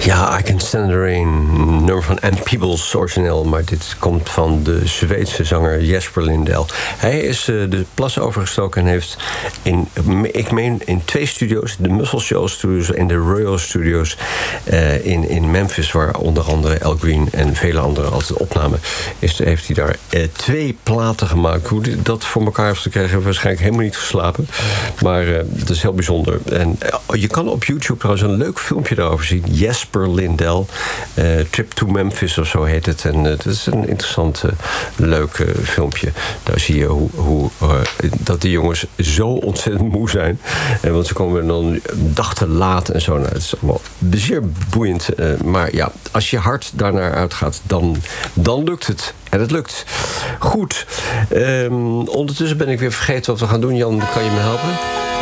Ja, I Can Stand the Rain, nummer van Ann Peebles, origineel. Maar dit komt van de Zweedse zanger Jesper Lindell. Hij is de plas overgestoken en heeft in 2 studio's... de Muscle Shoals Studios en de Royal Studios in Memphis... waar onder andere Al Green en vele anderen altijd opnamen... heeft hij daar 2 platen gemaakt. Hoe hij dat voor elkaar heeft gekregen, heeft waarschijnlijk helemaal niet geslapen. Maar dat is heel bijzonder. En je kan op YouTube trouwens een leuk filmpje daarover zien. Jesper Lindell, Trip to Memphis of zo heet het. En dat is een interessant, leuk filmpje. Daar zie je hoe dat die jongens zo ontzettend moe zijn. Want ze komen dan een dag te laat en zo. Nou, het is allemaal zeer boeiend. Maar ja, als je hart daarnaar uitgaat, dan lukt het. En het lukt. Goed. Ondertussen ben ik weer vergeten wat we gaan doen. Jan, kan je me helpen?